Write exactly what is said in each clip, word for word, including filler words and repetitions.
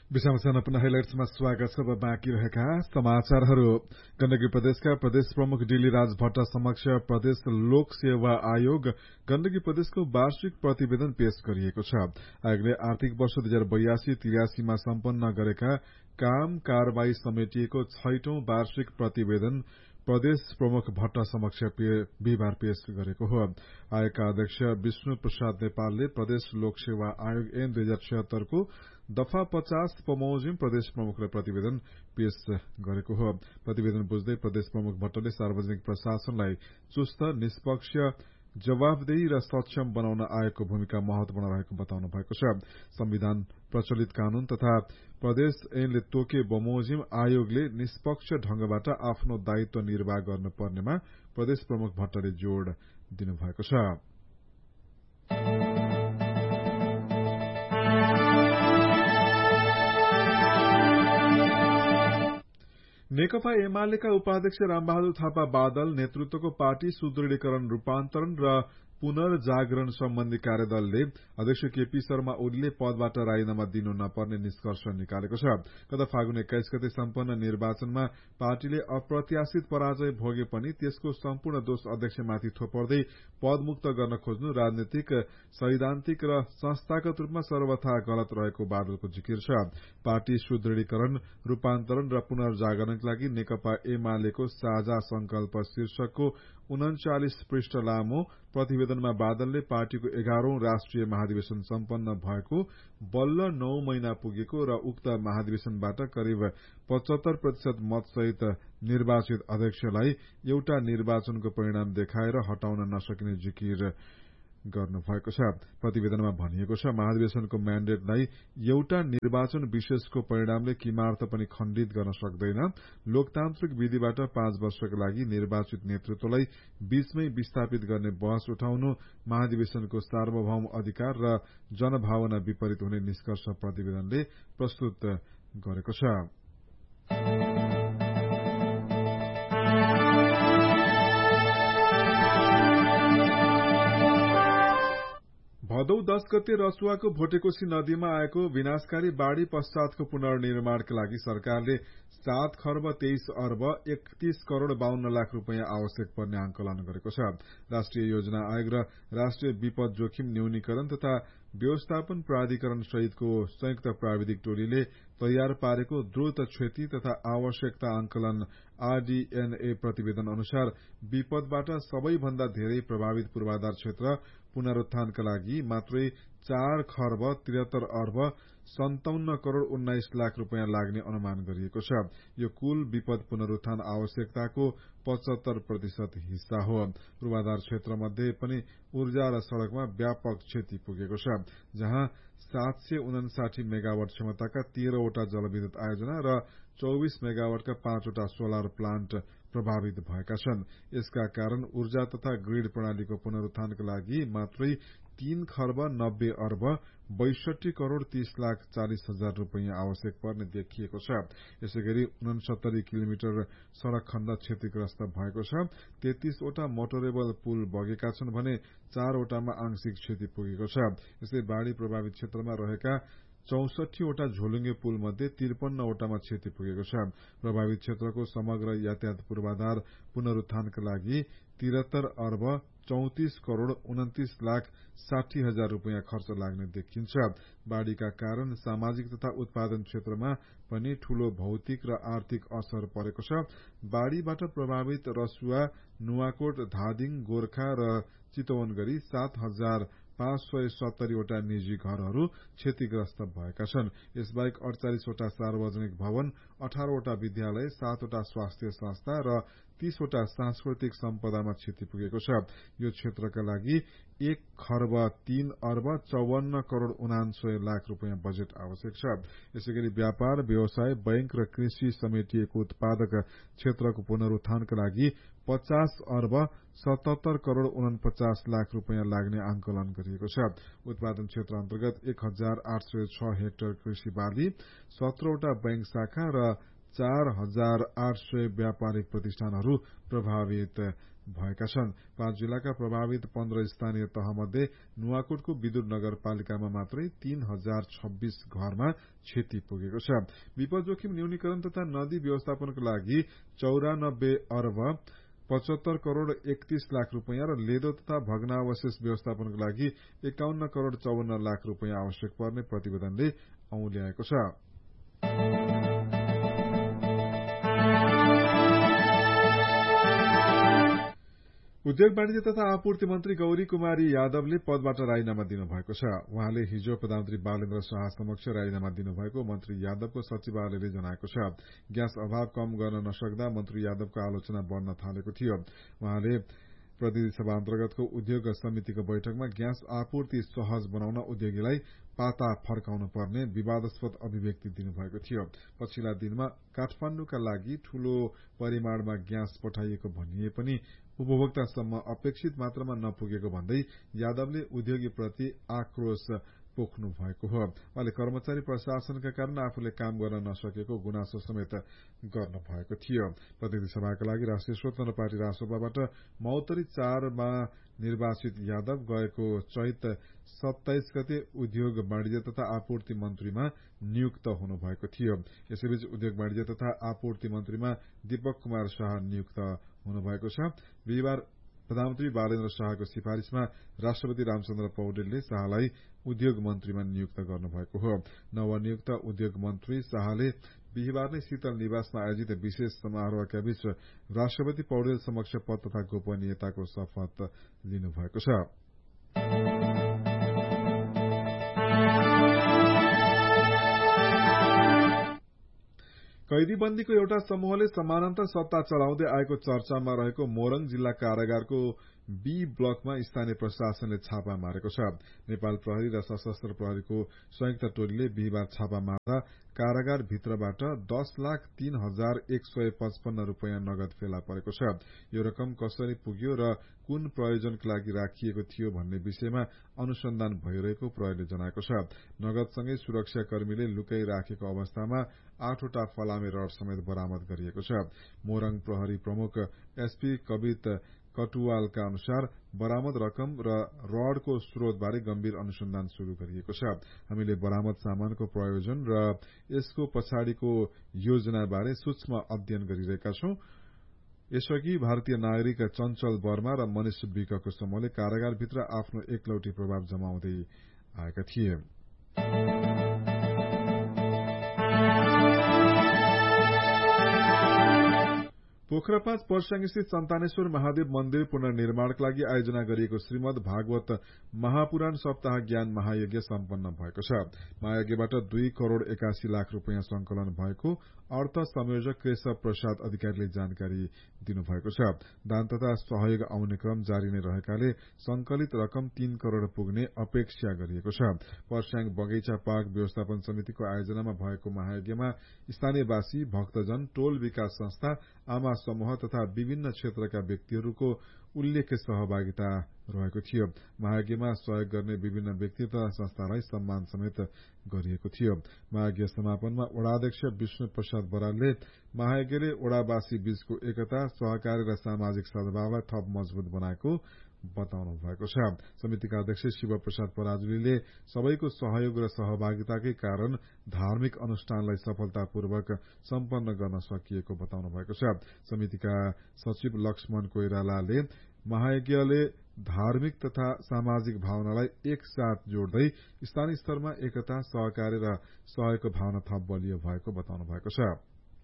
विषम पुनः हाइलाइट्समा स्वागत छ। बाँकी रहेका समाचारहरू। गण्डकी प्रदेशका प्रदेश प्रमुख डिलीराज भट्ट समक्ष प्रदेश लोक सेवा आयोग गण्डकी प्रदेशको वार्षिक प्रतिवेदन पेश गरिएको छ। आयोगले आर्थिक वर्ष दुई हजार बयासी त्रियासीमा सम्पन्न गरेका काम कारवाही समेटिएको छैटौं वार्षिक प्रतिवेदन प्रदेश प्रमुख भट्ट समक्ष बिहिबार पेश गरेको हो। आयोगका अध्यक्ष विष्णु प्रसाद नेपालले प्रदेश लोक सेवा आयोग ऐन दुई हजार छिहत्तरको दफा पचास बमोजिम प्रदेश प्रमुखलाई प्रतिवेदन पेश गरेको हो। प्रतिवेदन बुझ्दै प्रदेश प्रमुख भट्टले सार्वजनिक प्रशासनलाई चुस्त, निष्पक्ष, जवाबदेही र सक्षम बनाउन आयोगको भूमिका महत्वपूर्ण रहेको बताउनु भएको छ। संविधान, प्रचलित कानून तथा प्रदेश ऐनले तोके बमोजिम आयोगले निष्पक्ष ढंगबाट आफ्नो दायित्व निर्वाह गर्नुपर्नेमा प्रदेश प्रमुख भट्टले जोड़ दिनुभएको छ। नेकपा एमालेका उपाध्यक्ष रामबहादुर थापा बादल नेतृत्वको पार्टी सुदृढीकरण, रूपान्तरण र पुनर्जागरण सम्बन्धी कार्यदलले अध्यक्ष केपी शर्मा ओलीले पदबाट राजीनामा दिनु नपर्ने निष्कर्ष निकालेको छ। गत फागुन एक्काइस गते सम्पन्न निर्वाचनमा पार्टीले अप्रत्याशित पराजय भोगे पनि त्यसको सम्पूर्ण दोष अध्यक्षमाथि थोपर्दै पदमुक्त गर्न खोज्नु राजनीतिक, सैद्धान्तिक र संस्थागत रूपमा सर्वथा गलत रहेको बादलको जिकिर छ। पार्टी सुदृढीकरण, रूपान्तरण र पुनर्जागरणका लागि नेकपा एमालेको साझा संकल्प शीर्षकको उन्चालिस पृष्ठ लामो प्रतिवेदनमा बादलले पार्टीको एघारौं राष्ट्रिय महाधिवेशन सम्पन्न भएको बल्ल नौ महिना पुगेको र उक्त महाधिवेशनबाट करिब पचहत्तर प्रतिशत मतसहित निर्वाचित अध्यक्षलाई एउटा निर्वाचनको परिणाम देखाएर हटाउन नसकिने जिकिर गर्नुभएको छ। प्रतिवेदनमा भनिएको छ, महाधिवेशनको म्याण्डेटलाई एउटा निर्वाचन विशेषको परिणामले किमार्थ पनि खण्डित गर्न सक्दैन। लोकतान्त्रिक विधिबाट पाँच वर्षका लागि निर्वाचित नेतृत्वलाई बीचमै विस्थापित गर्ने बहस उठाउनु महाधिवेशनको सार्वभौम अधिकार र जनभावना विपरीत हुने निष्कर्ष प्रतिवेदनले प्रस्तुत गरेको छ। भदौ दश गते रसुवाको भोटेकोशी नदीमा आएको विनाशकारी बाढ़ी पश्चातको पुनर्निर्माणका लागि सरकारले सात खर्ब तेइस अर्ब एकतीस करोड़ बाहन्न लाख रूपियाँ आवश्यक पर्ने आंकलन गरेको छ। राष्ट्रिय योजना आयोग र राष्ट्रिय विपद जोखिम न्यूनीकरण तथा व्यवस्थापन प्राधिकरण सहितको संयुक्त प्राविधिक टोलीले तयार पारेको द्रुत क्षति तथा आवश्यकता आंकलन आरडीएनए प्रतिवेदन अनुसार विपदबाट सबैभन्दा धेरै प्रभावित पूर्वाधार क्षेत्र पुनरुत्थानका लागि मात्रै चार खर्ब त्रिहत्तर अर्ब सन्ताउन्न करोड़ उन्नाइस लाख रूपियाँ लाग्ने अनुमान गरिएको छ। यो कुल विपद पुनरुत्थान आवश्यकताको पचहत्तर प्रतिशत हिस्सा हो। पूर्वाधार क्षेत्रमध्ये पनि ऊर्जा र सड़कमा व्यापक क्षति पुगेको छ, जहाँ सात सय उनासाठी मेगावाट क्षमताका तेह्रवटा जलविद्युत आयोजना र चौबिस मेगावाटका पाँचवटा सोलर प्लान्ट प्रभावित भएका छन्। यसका कारण ऊर्जा तथा ग्रिड प्रणालीको पुनरुत्थानका लागि मात्रै तीन खर्ब नब्बे अर्ब बैसठी करोड़ तीस लाख चालिस हजार रूपियाँ आवश्यक पर्ने देखिएको छ। यसैगरी उनसत्तरी किलोमिटर सड़क खण्ड क्षतिग्रस्त भएको छ। तेत्तीसवटा मोटरेबल पुल बगेका छन् भने चारवटामा आंशिक क्षति पुगेको छ। यसै बाढ़ी प्रभावित क्षेत्रमा रहेका चौसठीवटा झोलुङ्गे पुल मध्ये त्रिपन्नवटामा क्षति पुगेको छ। प्रभावित क्षेत्रको समग्र यातायात पूर्वाधार पुनरुत्थानका लागि त्रिहत्तर अर्ब चौतिस करोड़ उन्तीस लाख साठी हजार रूपियाँ खर्च लाग्ने देखिन्छ। बाढ़ीका कारण सामाजिक तथा उत्पादन क्षेत्रमा पनि ठूलो भौतिक र आर्थिक असर परेको छ। बाढ़ीबाट प्रभावित रसुवा, नुवाकोट, धादिङ, गोर्खा र चितवन गरी सात हजार पाँच सय सत्तरीवटा निजी घरहरू क्षतिग्रस्त भएका छन्। यसबाहेक अडचालिसवटा सार्वजनिक भवन, अठारवटा विद्यालय, सातवटा स्वास्थ्य संस्था र तीसवटा सांस्कृतिक सम्पदामा क्षति पुगेको छ। यो क्षेत्रका लागि एक खर्ब तीन अर्ब चौवन्न करोड़ उनान्सय लाख रूपियाँ बजेट आवश्यक छ। यसैगरी व्यापार, व्यवसाय, बैंक र कृषि समेटिएको उत्पादक क्षेत्रको पुनरुत्थानका लागि पचास अर्ब सतहत्तर करोड़ उनपचास लाख रूपियाँ लाग्ने आंकलन गरिएको छ। उत्पादन क्षेत्र अन्तर्गत एक हजार आठ सय छ हेक्टर कृषि बाली, सत्रवटा बैंक शाखा र चार हजार आठ सय व्यापारिक प्रतिष्ठानहरू प्रभावित भएका छन्। पाँच जिल्लाका प्रभावित पन्ध्र स्थानीय तहमध्ये नुवाकोटको विद्युत नगरपालिकामा मात्रै तीन हजार छब्बीस घरमा क्षति पुगेको छ। विपद जोखिम न्यूनीकरण तथा नदी व्यवस्थापनको लागि चौरानब्बे अर्ब पचहत्तर करोड़ एकतीस लाख रूपियाँ र लेदो तथा भग्नावशेष व्यवस्थापनको लागि एकाउन्न करोड़ चौवन्न लाख रूपियाँ आवश्यक पर्ने प्रतिवेदनले औल्याएको छ। उद्योग वाणिज्य तथा आपूर्ति मन्त्री गौरी कुमारी यादवले पदबाट राजीनामा दिनुभएको छ। उहाँले हिजो प्रधानमन्त्री बालेन्द्र शाह समक्ष राजीनामा दिनुभएको मन्त्री यादवको सचिवालयले जनाएको छ। ग्यास अभाव कम गर्न नसक्दा मन्त्री यादवको आलोचना बढ़न थालेको थियो। उहाँले प्रतिनिधि सभा अन्तर्गतको उद्योग समितिको बैठकमा ग्यास आपूर्ति सहज बनाउन उद्योगीलाई पाता फर्काउनु पर्ने विवादास्पद अभिव्यक्ति दिनुभएको थियो। पछिल्ला दिनमा काठमाण्डुका लागि ठूलो परिमाणमा ग्यास पठाइएको भनिए पनि उपभोक्तासम्म अपेक्षित मात्रामा नपुगेको भन्दै यादवले उद्योगीप्रति आक्रोश पोख्नु भएको हो। उहाँले कर्मचारी प्रशासनका कारण आफूले काम गर्न नसकेको गुनासो समेत गर्नु भएको थियो। प्रतिनिधि सभाका लागि राष्ट्रिय स्वतन्त्र पार्टी रासोपाबाट मौतरी चारमा निर्वाचित यादव गएको चैत सत्ताइस गते उद्योग वाणिज्य तथा आपूर्ति मन्त्रीमा नियुक्त हुनुभएको थियो। यसैबीच उद्योग वाणिज्य तथा आपूर्ति मन्त्रीमा दीपक कुमार शाह नियुक्त हुनुभएको छ। बिहिबार प्रधानमन्त्री बालेन्द्र शाहको सिफारिशमा राष्ट्रपति रामचन्द्र पौडेलले शाहलाई उद्योग मन्त्रीमा नियुक्त गर्नुभएको हो। नवनियुक्त उद्योग मन्त्री शाहले बिहिबार नै शीतल निवासमा आयोजित विशेष समारोहका बीच राष्ट्रपति पौडेल समक्ष पद तथा गोपनीयताको शपथ लिनुभएको छ। कैदीबन्दीको एउटा समूहले समानान्तर सत्ता चलाउँदै आएको चर्चामा रहेको मोरङ जिल्ला कारागारको बी ब्लकमा स्थानीय प्रशासनले छापा मारेको छ। नेपाल प्रहरी र सशस्त्र प्रहरीको संयुक्त टोलीले बिहिबार छापा मार्दा कारागार भित्रबाट दस लाख तीन हजार एक सय पचपन्न रूपियाँ नगद फेला परेको छ। यो रकम कसरी पुग्यो र कुन प्रयोजनका लागि राखिएको थियो भन्ने विषयमा अनुसन्धान भइरहेको प्रहरीले जनाएको छ। नगदसँगै सुरक्षाकर्मीले लुकाई राखेको अवस्थामा आठवटा फलामे रड समेत बरामद गरिएको छ। मोरङ प्रहरी प्रमुख एसपी कवित कटुवालका अनुसार बरामद रकम र रडको स्रोतबारे गम्भीर अनुसन्धान शुरू गरिएको छ। हामीले बरामद सामानको प्रयोजन र यसको पछाडिको योजनाबारे सूक्ष्म अध्ययन गरिरहेका छौं। यसअघि भारतीय नागरिक चञ्चल वर्मा र मनिष विकको समूहले कारागारभित्र आफ्नो एकलौटी प्रभाव जमाउँदै आएका थिए। पोखरा पाँच पर्स्याङ स्थित सन्तानेश्वर महादेव मन्दिर पुनर्निर्माणका लागि आयोजना गरिएको श्रीमद भागवत महापुराण सप्ताह ज्ञान महायज्ञ सम्पन्न भएको छ। महायज्ञबाट दुई करोड़ एकासी लाख रूपियाँ संकलन भएको अर्थ संयोजक केशव प्रसाद अधिकारीले जानकारी दिनुभएको छ। दान तथा सहयोग आउने क्रम जारी नै रहेकाले संकलित रकम तीन करोड़ पुग्ने अपेक्षा गरिएको छ। पर्स्याङ बगैंचा पार्क व्यवस्थापन समितिको आयोजनामा भएको महायज्ञमा स्थानीयवासी, भक्तजन, टोल विकास संस्था, आमा समूह तथा विभिन्न क्षेत्रका व्यक्तिहरूको उल्लेख्य सहभागिता रहेको थियो। महायज्ञमा सहयोग गर्ने विभिन्न व्यक्ति तथा संस्थालाई सम्मान समेत गरिएको थियो। महायज्ञ समापनमा वडाध्यक्ष विष्णु प्रसाद बरालले महायज्ञले वडावासी बीचको एकता, सहकारी र सामाजिक सद्भावलाई थप मजबूत बनाएको बताउनु भएको छ। समितिका अध्यक्ष शिव प्रसाद पराजुलीले सबैको सहयोग र सहभागिताकै कारण धार्मिक अनुष्ठानलाई सफलतापूर्वक सम्पन्न गर्न सकिएको बताउनु भएको छ। समितिका सचिव लक्ष्मण कोइरालाले महायज्ञले धार्मिक तथा सामाजिक भावनालाई एकसाथ जोड्दै स्थानीय स्तरमा एकता, सहकारी र सहयोगको भावना थप बलियो भएको बताउनु भएको छ।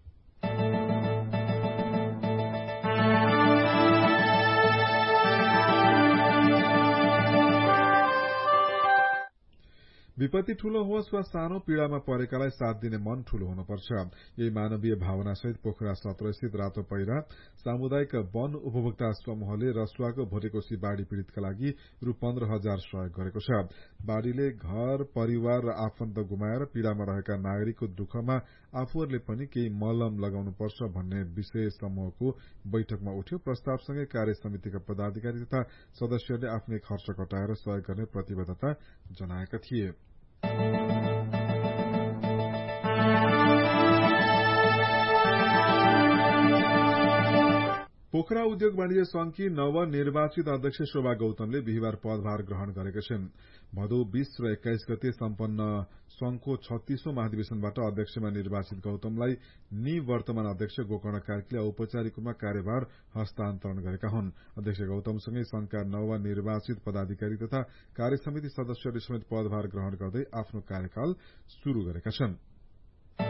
विपत्ति ठूलो होस् वा सानो, पीड़ामा परेकालाई साथ दिने मन ठूलो हुनुपर्छ। यही मानवीय भावनासहित पोखरा सत्र स्थित रातो पहिरा सामुदायिक वन उपभोक्ता समूहले रसुवाको भोटेकोशी बाढ़ी पीड़ितका लागि रु पन्ध्र हजार सहयोग गरेको छ। बाढ़ीले घर परिवार र आफन्त गुमाएर पीड़ामा रहेका नागरिकको दुःखमा आफूहरूले पनि केही मलम लगाउनुपर्छ भन्ने विषय समूहको बैठकमा उठ्यो। प्रस्तावसँगै कार्य समितिका पदाधिकारी तथा सदस्यहरूले आफ्नै खर्च कटाएर सहयोग गर्ने प्रतिबद्धता जनाएका थिए। पोखरा उद्योग वाणिज्य संघकी नवनिर्वाचित अध्यक्ष शोभा गौतमले बिहिबार पदभार ग्रहण गरेका छन्। भदौ बीस र एक्काइस गते सम्पन्न संघको छत्तीसौं महाधिवेशनबाट अध्यक्षमा निर्वाचित गौतमलाई निवर्तमान अध्यक्ष गोकर्ण कार्कीले औपचारिक रूपमा कार्यभार हस्तान्तरण गरेका हुन्। अध्यक्ष गौतमसँगै संघका नवनिर्वाचित पदाधिकारी तथा कार्य समिति सदस्यहरूले समेत पदभार ग्रहण गर्दै आफ्नो कार्यकाल शुरू गरेका छन्।